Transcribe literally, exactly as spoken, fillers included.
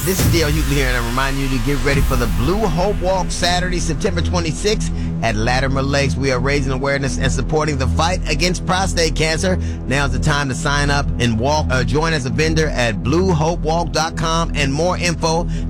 This is D L Hughley here, and I remind you to get ready for the Blue Hope Walk Saturday, September twenty-sixth at Latimer Lakes. We are raising awareness and supporting the fight against prostate cancer. Now's the time to sign up and walk. Uh, join as a vendor at blue hope walk dot com, and more info